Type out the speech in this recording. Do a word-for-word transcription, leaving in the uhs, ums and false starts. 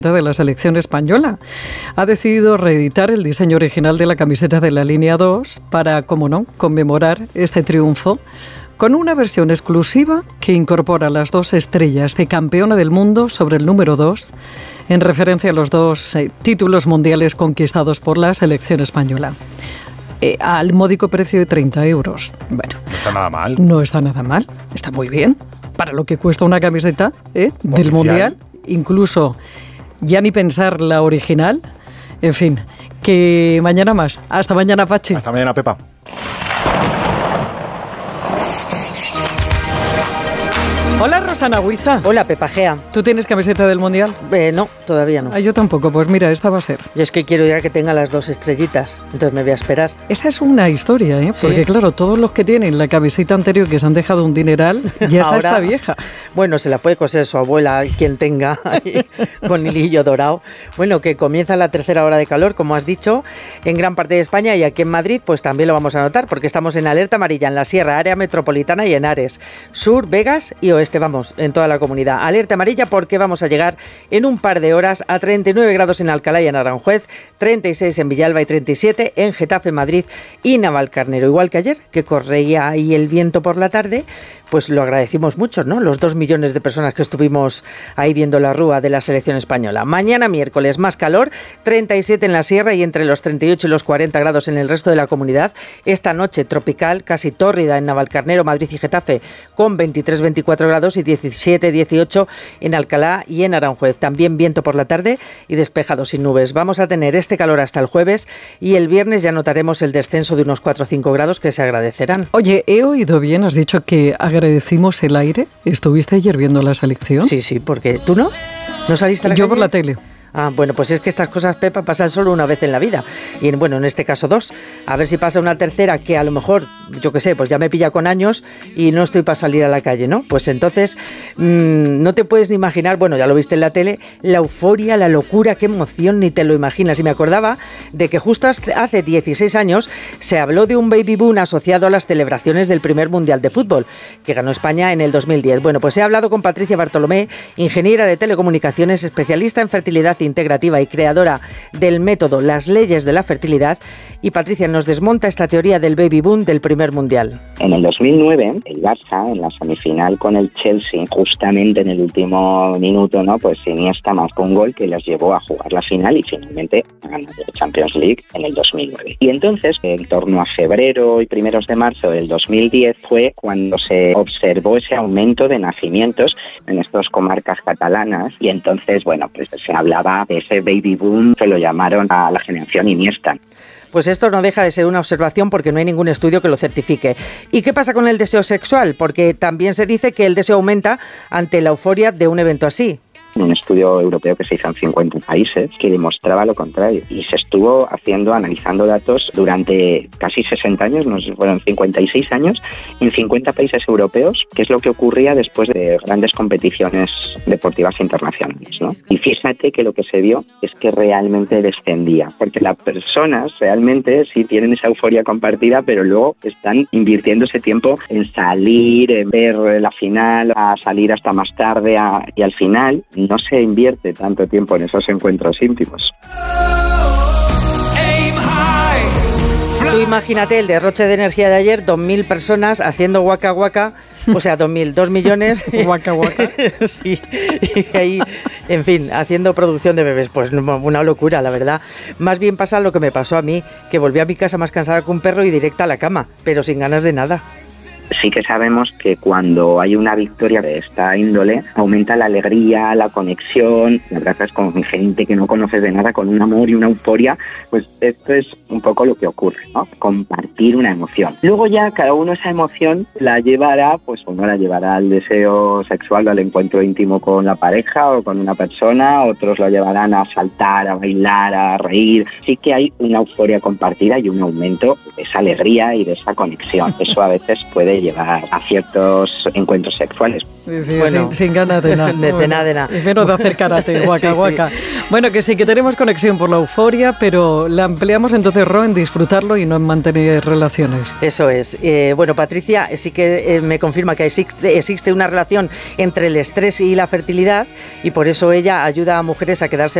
de la selección española ha decidido reeditar el diseño original de la camiseta de la línea dos para, como no, conmemorar este triunfo con una versión exclusiva que incorpora las dos estrellas de campeona del mundo sobre el número dos en referencia a los dos eh, títulos mundiales conquistados por la selección española. Eh, al módico precio de treinta euros. Bueno, no está nada mal. No está nada mal, está muy bien para lo que cuesta una camiseta ¿eh? del mundial, incluso ya ni pensar la original. En fin, que mañana más. Hasta mañana, Pachi. Hasta mañana, Pepa. Hola, Rosana Huiza. Hola, Pepa Gea. ¿Tú tienes camiseta del mundial? Eh, no, todavía no. Ah, yo tampoco. Pues mira, esta va a ser. Yo es que quiero ya que tenga las dos estrellitas, entonces me voy a esperar. Esa es una historia, ¿eh? ¿Sí? Porque claro, todos los que tienen la camiseta anterior que se han dejado un dineral, ya esa está vieja. Bueno, se la puede coser su abuela, quien tenga, ahí, con hilillo dorado. Bueno, que comienza la tercera hora de calor, como has dicho, en gran parte de España, y aquí en Madrid pues también lo vamos a notar, porque estamos en alerta amarilla en la Sierra, área metropolitana y en Ares, sur, Vegas y oeste, vamos, en toda la comunidad. Alerta amarilla porque vamos a llegar en un par de horas a treinta y nueve grados en Alcalá y en Aranjuez, treinta y seis en Villalba y treinta y siete en Getafe, Madrid y Navalcarnero. Igual que ayer, que corría ahí el viento por la tarde, pues lo agradecimos mucho, ¿no? Los dos millones de personas que estuvimos ahí viendo la rúa de la selección española. Mañana miércoles más calor, treinta y siete en la Sierra y entre los treinta y ocho y los cuarenta grados en el resto de la comunidad. Esta noche tropical, casi tórrida en Navalcarnero, Madrid y Getafe, con veintitrés a veinticuatro grados y diecisiete a dieciocho en Alcalá y en Aranjuez. También viento por la tarde y despejado sin nubes. Vamos a tener este calor hasta el jueves y el viernes ya notaremos el descenso de unos cuatro o cinco grados que se agradecerán. Oye, he oído bien, has dicho que agradecimos el aire. ¿Estuviste ayer viendo la selección? Sí, sí, porque ¿tú no? ¿No saliste a la Yo calle? por la tele. Ah, bueno, pues es que estas cosas, Pepa, pasan solo una vez en la vida. Y en, bueno, en este caso dos. A ver si pasa una tercera que a lo mejor, yo qué sé, pues ya me pilla con años y no estoy para salir a la calle, ¿no? Pues entonces mmm, no te puedes ni imaginar, bueno, ya lo viste en la tele, la euforia, la locura, qué emoción, ni te lo imaginas. Y me acordaba de que justo hace dieciséis años se habló de un baby boom asociado a las celebraciones del primer Mundial de Fútbol, que ganó España en el dos mil diez. Bueno, pues he hablado con Patricia Bartolomé, ingeniera de telecomunicaciones, especialista en fertilidad integrativa y creadora del método Las Leyes de la Fertilidad, y Patricia nos desmonta esta teoría del baby boom del primer mundial. En el dos mil nueve, el Barça, en la semifinal con el Chelsea, justamente en el último minuto, ¿no? Pues Iniesta marcó un gol que les llevó a jugar la final y finalmente a ganar la Champions League en el dos mil nueve. Y entonces, en torno a febrero y primeros de marzo del dos mil diez, fue cuando se observó ese aumento de nacimientos en estas comarcas catalanas, y entonces, bueno, pues se hablaba de ese baby boom que lo llamaron a la generación Iniesta. Pues esto no deja de ser una observación porque no hay ningún estudio que lo certifique. ¿Y qué pasa con el deseo sexual? Porque también se dice que el deseo aumenta ante la euforia de un evento así. Un estudio europeo que se hizo en cincuenta países que demostraba lo contrario, y se estuvo haciendo, analizando datos durante casi sesenta años, no sé si fueron cincuenta y seis años, en cincuenta países europeos, qué es lo que ocurría después de grandes competiciones deportivas internacionales, ¿no? Y fíjate que lo que se vio es que realmente descendía, porque las personas realmente sí tienen esa euforia compartida, pero luego están invirtiendo ese tiempo en salir, en ver la final, a salir hasta más tarde, a, y al final no se invierte tanto tiempo en esos encuentros íntimos. Tú imagínate el derroche de energía de ayer, dos mil personas haciendo guaca guaca, o sea, dos mil, dos millones. Guaca guaca. Sí, y ahí, en fin, haciendo producción de bebés, pues una locura, la verdad. Más bien pasa lo que me pasó a mí, que volví a mi casa más cansada que un perro y directa a la cama, pero sin ganas de nada. Sí que sabemos que cuando hay una victoria de esta índole, aumenta la alegría, la conexión, la abrazas con gente que no conoces de nada, con un amor y una euforia. Pues esto es un poco lo que ocurre, ¿no? Compartir una emoción. Luego ya cada uno esa emoción la llevará, pues uno la llevará al deseo sexual, al encuentro íntimo con la pareja o con una persona, otros lo llevarán a saltar, a bailar, a reír. Sí que hay una euforia compartida y un aumento de esa alegría y de esa conexión. Eso a veces puede puede llevar a ciertos encuentros sexuales. Sí, sí, Bueno, sin, sin ganas de nada. de, de Bueno, nada, de nada. y menos de hacer karate, guaca, Sí, sí. guaca. Bueno, que sí, que tenemos conexión por la euforia, pero la empleamos entonces, Ro, en disfrutarlo y no en mantener relaciones. Eso es. Eh, bueno, Patricia sí que eh, me confirma que existe, existe una relación entre el estrés y la fertilidad y por eso ella ayuda a mujeres a quedarse